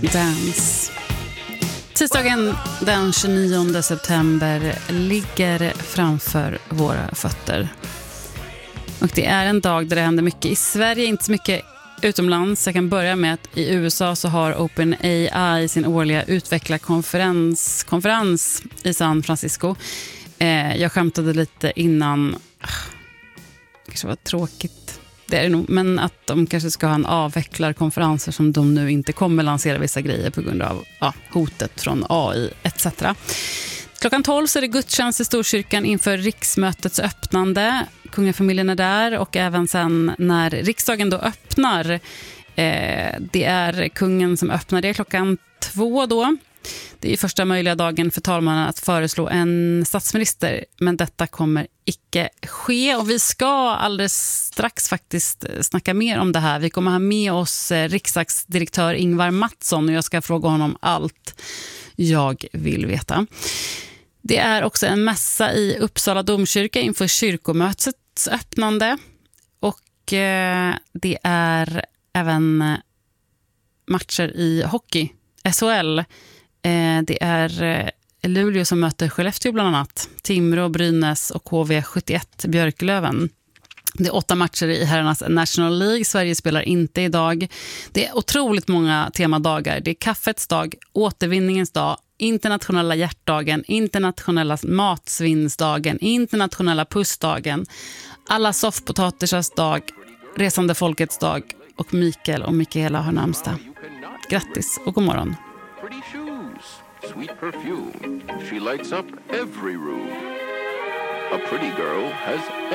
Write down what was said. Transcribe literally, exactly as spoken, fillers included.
Dance. Tisdagen den tjugonionde september ligger framför våra fötter. Och det är en dag där det händer mycket. I Sverige inte så mycket utomlands. Jag kan börja med att i U S A så har OpenAI sin årliga utvecklarkonferens konferens i San Francisco. Eh, jag skämtade lite innan. Det kanske var tråkigt. Det är det nog, men att de kanske ska ha en avvecklarkonferenser som de nu inte kommer lansera vissa grejer på grund av ja, hotet från A I et cetera. Klockan tolv så är det gudstjänst i Storkyrkan inför riksmötets öppnande. Kungafamiljen är där och även sen när riksdagen då öppnar. Eh, det är kungen som öppnar det klockan två då. Det är första möjliga dagen för talmannen att föreslå en statsminister, men detta kommer icke ske. Och vi ska alldeles strax faktiskt snacka mer om det här. Vi kommer ha med oss riksdagsdirektör Ingvar Mattsson och jag ska fråga honom allt jag vill veta. Det är också en mässa i Uppsala domkyrka inför kyrkomötets öppnande. Och eh, det är även matcher i hockey, S H L. Eh, det är eh, Luleå som möter Skellefteå bland annat. Timrå, Brynäs och K V sjuttioett Björklöven. Det är åtta matcher i herrarnas National League. Sverige spelar inte idag. Det är otroligt många temadagar. Det är kaffets dag, återvinningens dag, internationella hjärtdagen, internationella matsvinnsdagen, internationella pussdagen, alla soffpotatisars dag, resande folkets dag och Mikael och Mikaela har namnsdag. Grattis och god morgon. Pretty shoes, sweet perfume. She lights up every room. A pretty girl has